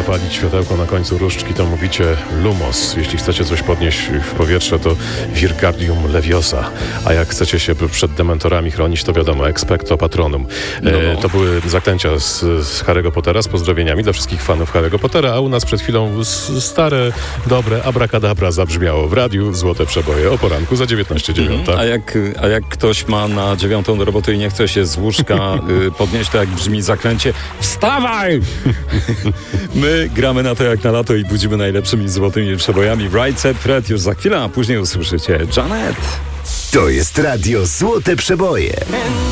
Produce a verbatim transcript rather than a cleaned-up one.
zapalić światełko na końcu różdżki, to mówicie lumos. Jeśli chcecie coś podnieść w powietrze, to Virgardium leviosa. A jak chcecie się przed dementorami chronić, to wiadomo, expecto patronum. No, no. E, to były zaklęcia z, z Harry'ego Pottera, z pozdrowieniami dla wszystkich fanów Harry'ego Pottera, a u nas przed chwilą s- stare, dobre abracadabra zabrzmiało w radiu Złote Przeboje o poranku za dziewiętnaście dziewięć. A jak, a jak ktoś ma na dziewiątą do roboty i nie chce się z łóżka y, podnieść, to jak brzmi zaklęcie: wstawaj! My gramy na to jak na lato i budzimy najlepszymi złotymi przebojami. Right Set Fred już za chwilę, a później usłyszycie Janet. To jest radio Złote Przeboje.